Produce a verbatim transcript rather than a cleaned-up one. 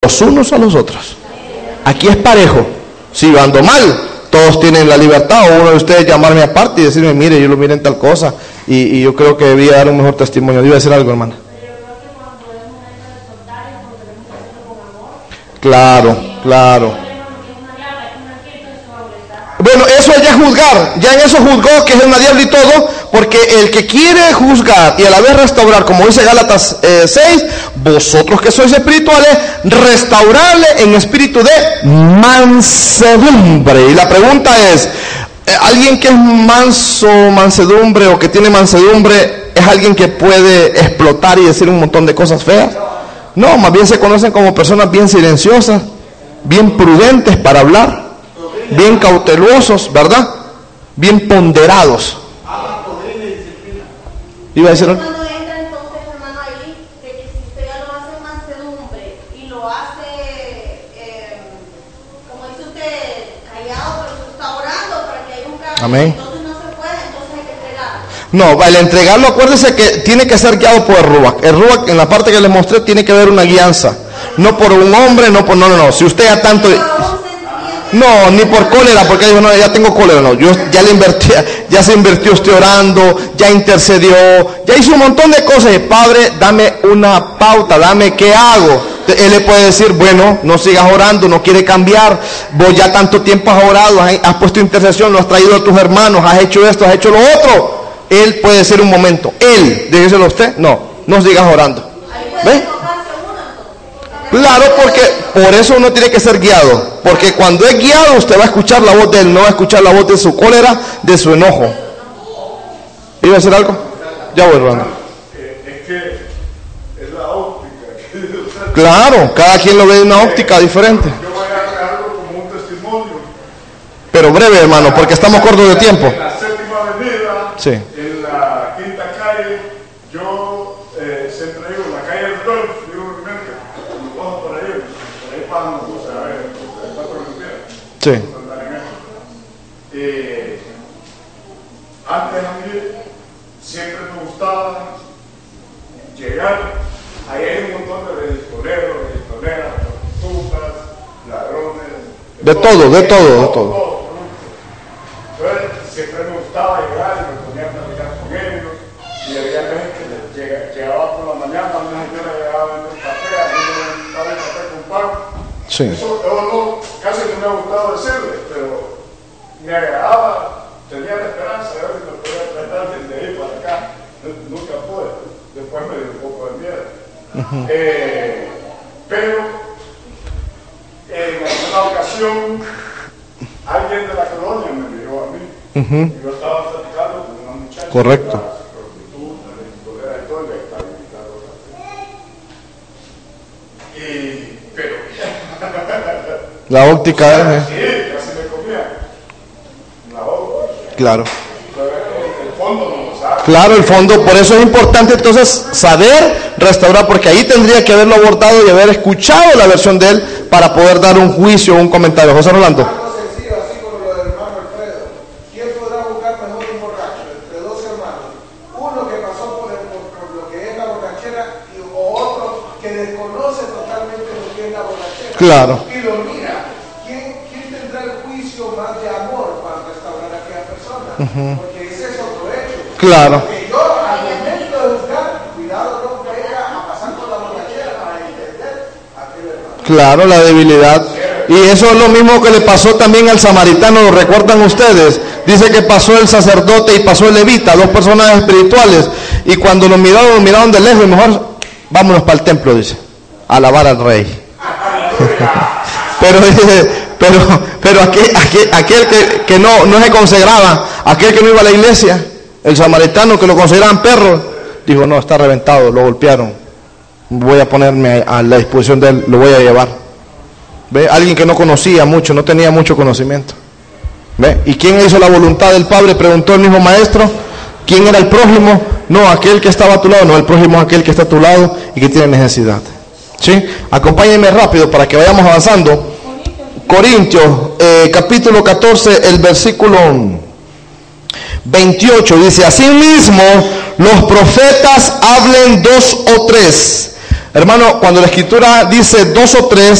los unos a los otros. Aquí es parejo. Si yo ando mal, todos tienen la libertad, o uno de ustedes llamarme aparte y decirme, mire, yo lo miré en tal cosa, y, y yo creo que debía dar un mejor testimonio. Iba a decir algo, hermana. Claro, claro. Bueno, eso es ya juzgar, ya en eso juzgó que es una diablo y todo, porque el que quiere juzgar y a la vez restaurar, como dice Gálatas eh, seis, vosotros que sois espirituales, restaurarle en espíritu de mansedumbre. Y la pregunta es, ¿alguien que es manso, mansedumbre o que tiene mansedumbre es alguien que puede explotar y decir un montón de cosas feas? No, más bien se conocen como personas bien silenciosas, bien prudentes para hablar, bien cautelosos, ¿verdad? Bien ponderados. Iba a decir algo. Cuando entra entonces, hermano, ahí, de que si usted ya lo hace en mansedumbre y lo hace, eh, como dice usted, callado, pero usted está orando para que haya un cambio. Amén. Entonces no se puede, entonces hay que entregarlo. No, al entregarlo, acuérdese que tiene que ser guiado por el Ruach. El Ruach, en la parte que les mostré, tiene que haber una guianza. No por un hombre, no por... No, no, no. Si usted ya tanto... No, ni por cólera, porque dijo, no, ya tengo cólera, no, yo ya le invertí, ya se invirtió usted orando, ya intercedió, ya hizo un montón de cosas. Y, Padre, dame una pauta, dame qué hago. Él le puede decir, bueno, no sigas orando, no quiere cambiar, vos ya tanto tiempo has orado, has, has puesto intercesión, lo has traído a tus hermanos, has hecho esto, has hecho lo otro. Él puede decir un momento, él, déjeselo a usted, no, no sigas orando. ¿Ve? Claro, porque por eso uno tiene que ser guiado, porque cuando es guiado usted va a escuchar la voz de él, no va a escuchar la voz de su cólera, de su enojo. ¿Iba a decir algo? Ya voy, hermano. Es que es la óptica. Claro, cada quien lo ve de una óptica diferente. Yo voy a dejarlo como un testimonio. Pero breve, hermano, porque estamos cortos de tiempo. En la séptima avenida, sí. En la quinta calle, yo eh, siempre digo, la calle del golf, digo, por ahí, por ahí pasamos, o sea, a ver, está prometida. Sí. Eh, antes a mí siempre me gustaba llegar, ahí hay un montón de registoreros, registoreras, prostitutas, ladrones. De todo, de todo, de todo. Entonces, siempre me gustaba llegar y me ponía a platicar con ellos, y había veces que les llega, llegaba por la mañana, una señora llegaba a vender café, a vender café con pan. Sí. Eso, eso no, casi no me ha gustado decirle, pero me agradaba, tenía la esperanza de ver si me podía traer alguien de ahí para acá. Nunca pude, después me dio un poco de miedo. Uh-huh. eh, pero en alguna ocasión alguien de la colonia me miró a mí. Uh-huh. Y yo estaba platicando con una muchacha. Correcto. Prostituta, registrera y todo, y le estaba invitando a café. Y, pero la óptica es, ¿eh? sí, casi me comía. La óptica. Claro. El fondo no lo sabe. Claro, el fondo, por eso es importante entonces saber restaurar, porque ahí tendría que haberlo abordado y haber escuchado la versión de él para poder dar un juicio o un comentario. José Rolando. Algo sencillo, así como lo del hermano Alfredo. ¿Quién podrá buscar mejor un borracho entre dos hermanos? Uno que pasó por, el, por, por lo que es la borrachera y, o otro que desconoce totalmente lo que es la borrachera. Claro. Y lo mira. ¿Quién, quién tendrá el juicio más de amor para restaurar a aquella persona? Uh-huh. Porque ese es otro hecho. Claro. Porque yo, al momento de juzgar, cuidado, no venga a pasar por la borrachera para entender a aquel hermano. Claro, la debilidad. Y eso es lo mismo que le pasó también al samaritano, ¿lo recuerdan ustedes? Dice que pasó el sacerdote y pasó el levita, dos personas espirituales. Y cuando lo miraron, lo miraron de lejos y mejor, vámonos para el templo, dice, a alabar al rey. pero pero pero aquel, aquel, aquel que, que no, no se consagraba, aquel que no iba a la iglesia, el samaritano que lo consideraban perro, dijo, no, está reventado, lo golpearon, voy a ponerme a, a la disposición de él, lo voy a llevar. ¿Ve? Alguien que no conocía mucho, no tenía mucho conocimiento. ¿Ve? ¿Y quién hizo la voluntad del Padre? Preguntó el mismo maestro. ¿Quién era el prójimo? No, aquel que estaba a tu lado, no, el prójimo es aquel que está a tu lado y que tiene necesidad. ¿Sí? Acompáñenme rápido para que vayamos avanzando. Corintios, eh, capítulo catorce, el versículo veintiocho, dice, asimismo, los profetas hablen dos o tres. Hermano, cuando la escritura dice dos o tres,